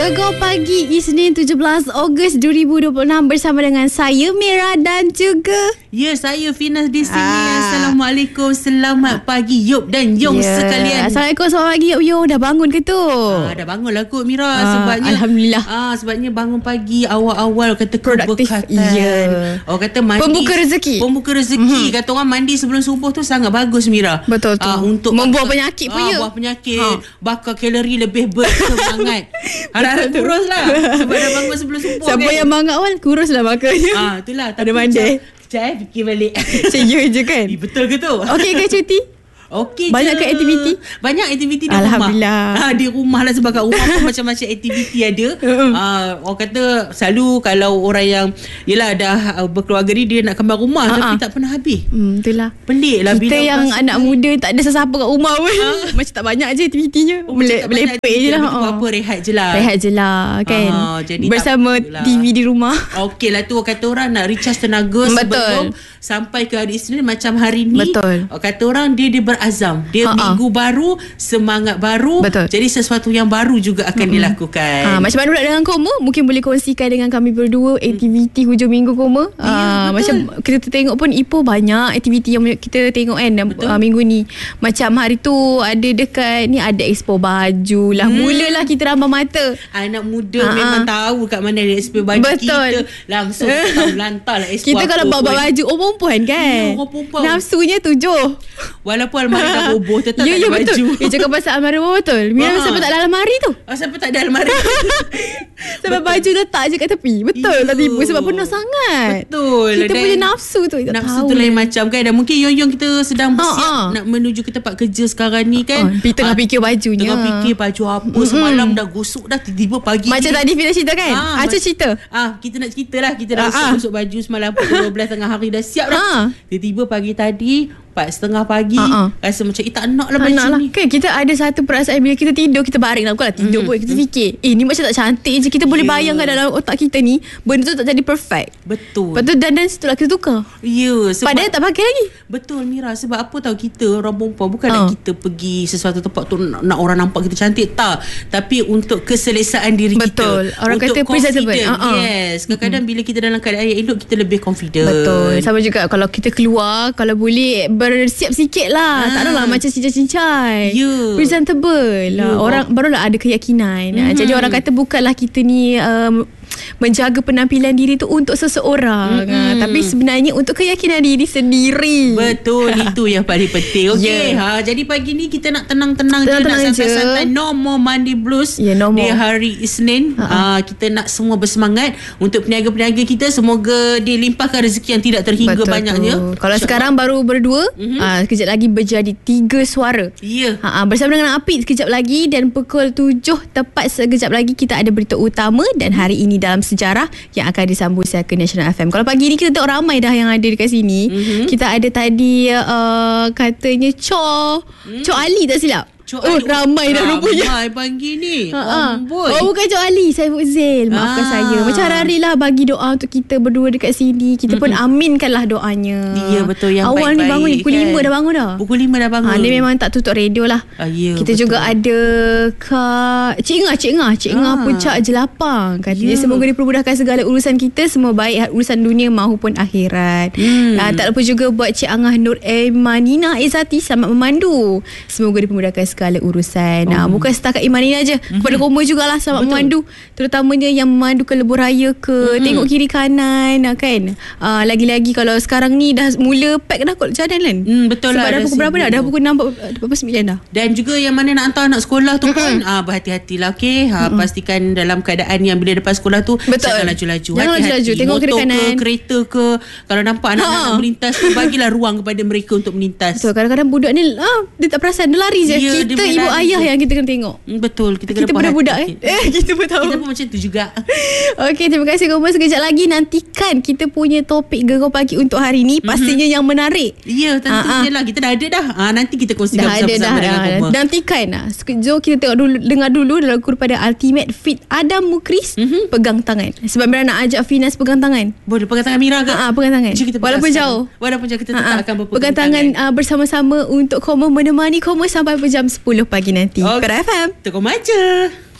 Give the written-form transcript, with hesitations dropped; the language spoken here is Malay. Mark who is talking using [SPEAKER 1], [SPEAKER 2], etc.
[SPEAKER 1] Gegar Pagi Isnin 17 Ogos 2026 bersama dengan saya Mira dan juga
[SPEAKER 2] saya Finas di sini. Assalamualaikum, selamat pagi Yop dan Yong sekalian.
[SPEAKER 1] Assalamualaikum, selamat pagi Yop. Dah bangun ke tu?
[SPEAKER 2] Dah bangun lah kot Mira. Sebabnya
[SPEAKER 1] Alhamdulillah.
[SPEAKER 2] Sebabnya bangun pagi awal-awal kata
[SPEAKER 1] produktif.
[SPEAKER 2] keberkatan. Orang kata mandi Pembuka rezeki. Kata orang mandi sebelum subuh tu sangat bagus Mira.
[SPEAKER 1] Betul tu.
[SPEAKER 2] Untuk
[SPEAKER 1] membuang penyakit pun ya.
[SPEAKER 2] Buang penyakit. Bakar kalori lebih bersemangat. Harap kurus lah. Sebab dah bangun sebelum subuh.
[SPEAKER 1] Siapa yang bangun awal kurus lah makanya.
[SPEAKER 2] Itulah.
[SPEAKER 1] Ada mandi.
[SPEAKER 2] Sekejap fikir balik.
[SPEAKER 1] Saya je kan.
[SPEAKER 2] Betul ke tu?
[SPEAKER 1] Okey ke cuti?
[SPEAKER 2] Okey.
[SPEAKER 1] Banyak ke aktiviti?
[SPEAKER 2] Banyak aktiviti di
[SPEAKER 1] Alhamdulillah.
[SPEAKER 2] rumah. Di rumah lah, sebab kat rumah pun macam-macam aktiviti ada. Orang kata selalu kalau orang yang yelah dah berkeluarga ni, dia nak kembali rumah tapi tak pernah habis.
[SPEAKER 1] Itulah.
[SPEAKER 2] Pelik lah.
[SPEAKER 1] Kita yang anak muda tak ada sesiapa kat rumah pun. Macam tak banyak je aktivitinya. Melepek je lah.
[SPEAKER 2] Apa rehat je lah.
[SPEAKER 1] Rehat je lah kan.
[SPEAKER 2] Jadi
[SPEAKER 1] bersama TV di rumah.
[SPEAKER 2] Okey lah tu, kata orang nak recharge tenaga sebelum sampai ke hari Isnin macam hari ni.
[SPEAKER 1] Betul.
[SPEAKER 2] Kata orang dia berazam. Dia minggu baru, semangat baru.
[SPEAKER 1] Betul.
[SPEAKER 2] Jadi sesuatu yang baru juga akan dilakukan.
[SPEAKER 1] Macam mana pula dengan Koma? Mungkin boleh kongsikan dengan kami berdua aktiviti hujung minggu Koma. Macam kita tengok pun Ipoh banyak aktiviti yang kita tengok kan minggu ni. Macam hari tu ada dekat ni ada expo baju lah. Mulalah kita rambah mata.
[SPEAKER 2] Anak muda memang tahu kat mana ada expo baju.
[SPEAKER 1] Betul.
[SPEAKER 2] Kita langsung lantar lah expo.
[SPEAKER 1] Kita kalau bawa baju orang perempuan kan.
[SPEAKER 2] Orang perempuan.
[SPEAKER 1] Nafsunya 7.
[SPEAKER 2] Walaupun almari dah roboh tetap tak ada
[SPEAKER 1] betul.
[SPEAKER 2] baju.
[SPEAKER 1] Cakap pasal almari betul. Mira sampai tak ada almari tu.
[SPEAKER 2] Sampai tak ada almari.
[SPEAKER 1] Sampai baju letak je kat tepi. Betul tak tipu sebab penuh sangat.
[SPEAKER 2] Betul.
[SPEAKER 1] Kita punya nafsu tu tak
[SPEAKER 2] nafsu
[SPEAKER 1] tahu.
[SPEAKER 2] Tu lain macam kan. Dan mungkin Yong kita sedang bersiap nak menuju ke tempat kerja sekarang ni kan.
[SPEAKER 1] Tengah fikir bajunya.
[SPEAKER 2] Tengah fikir baju apa. Semalam dah gosok dah, tiba-tiba pagi
[SPEAKER 1] macam tadi Fina cerita kan. Aca cerita.
[SPEAKER 2] Kita nak cerita lah. Kita dah gosok baju semalam pukul 12 tengah hari dah siap dah. Tiba-tiba pagi tadi 4:30 pagi rasa macam tak nak lah baju ni
[SPEAKER 1] kan. Kita ada satu perasaan bila kita tidur, kita baring lah, bukanlah tidur pun. Kita fikir ni macam tak cantik je. Kita boleh bayangkan dalam otak kita ni benda tu tak jadi perfect.
[SPEAKER 2] Betul.
[SPEAKER 1] Lepas tu dandan setelah kita tukar. Padahal tak pakai lagi.
[SPEAKER 2] Betul Mira. Sebab apa tahu, kita orang perempuan bukan nak kita pergi sesuatu tempat tu nak orang nampak kita cantik, tak. Tapi untuk keselesaan diri kita.
[SPEAKER 1] Betul. Orang
[SPEAKER 2] untuk
[SPEAKER 1] kata presentable.
[SPEAKER 2] Yes. Kadang-kadang bila kita dalam keadaan yang elok, kita lebih confident.
[SPEAKER 1] Betul. Sama juga kalau kita keluar, kalau boleh bersiap sikit lah. Tak adalah macam cincai-cincai. Presentable lah. Orang barulah ada keyakinan. Jadi orang kata bukanlah kita ni menjaga penampilan diri tu untuk seseorang, tapi sebenarnya untuk keyakinan diri sendiri.
[SPEAKER 2] Betul. Itu yang paling penting. Okey. Jadi pagi ni kita nak tenang-tenang je, nak santai-santai. No more Monday blues.
[SPEAKER 1] No more.
[SPEAKER 2] Di hari Isnin. Kita nak semua bersemangat. Untuk peniaga-peniaga kita, semoga dilimpahkan rezeki yang tidak terhingga banyaknya.
[SPEAKER 1] Kalau sekarang baru berdua, sekejap lagi berjadi 3 suara. Bersama dengan Apit sekejap lagi, dan pukul 7 tepat sekejap lagi kita ada berita utama, dan hari ini dalam sejarah yang akan disambung saya ke National FM. Kalau pagi ni kita tengok ramai dah yang ada dekat sini. Kita ada tadi katanya Cok Ali tak silap. Ramai dah rupanya.
[SPEAKER 2] Ramai pagi ni.
[SPEAKER 1] Bukan Cok Ali, Saiful Zail. Maafkan saya. Macam hari-hari lah bagi doa untuk kita berdua dekat sini. Kita pun aminkanlah doanya.
[SPEAKER 2] Ya betul, yang
[SPEAKER 1] awal
[SPEAKER 2] baik-baik.
[SPEAKER 1] Awal ni bangun pukul 5 dah bangun dah.
[SPEAKER 2] Pukul 5 dah bangun.
[SPEAKER 1] Dia memang tak tutup radio lah. Kita betul. Juga ada Cik Ngah Puncak Jelapang. Kata dia semoga dipermudahkan segala urusan kita, semua baik urusan dunia maupun akhirat. Tak lupa juga buat Cik Angah Nur Emanina Izzati, selamat memandu. Semoga dipermudahkan segala urusan. Bukan setakat Imanina je, kepada Koma jugalah selamat memandu, terutamanya yang memandu ke lebuh raya ke tengok kiri kanan kan. Lagi-lagi kalau sekarang ni dah mula pack dah kot jalan kan.
[SPEAKER 2] Betul.
[SPEAKER 1] Sebab
[SPEAKER 2] lah,
[SPEAKER 1] dah pukul berapa dah? Dah pukul 6:49 dah.
[SPEAKER 2] Dan juga yang mana nak hantar anak sekolah tu pun berhati-hatilah. Pastikan dalam keadaan yang bila depan sekolah tu jangan laju-laju. Hati-hati.
[SPEAKER 1] Tengok kiri kanan,
[SPEAKER 2] motor ke kereta ke, kalau nampak anak-anak melintas tu, bagilah ruang kepada mereka untuk melintas.
[SPEAKER 1] Betul. Kadang-kadang budak ni dia tak perasan, dia lari je. Kita ibu ayah yang kita kena tengok.
[SPEAKER 2] Betul. Kita
[SPEAKER 1] kena budak kita pun tahu.
[SPEAKER 2] Kita pun macam tu juga.
[SPEAKER 1] Okey, terima kasih Koma. Sekejap lagi nantikan kita punya topik Gegar Pagi untuk hari ni. Pastinya yang menarik.
[SPEAKER 2] Ya, tentunya lah. Kita dah ada dah. Nanti kita kongsikan bersama-sama dengan Koma.
[SPEAKER 1] Nantikan lah. Jom kita tengok dulu, dengar dulu lagu daripada Ultimate Fit Adam Mukris, Pegang Tangan. Sebab Mira nak ajak Finas pegang tangan.
[SPEAKER 2] Boleh pegang tangan Mira ke?
[SPEAKER 1] Pegang tangan. Walaupun jauh.
[SPEAKER 2] Walaupun jauh kita tetap akan berpegang
[SPEAKER 1] pegang tangan bersama-sama untuk Koma, menemani Koma sampai jam 10 pagi nanti. Pada FM.
[SPEAKER 2] Tekom aja.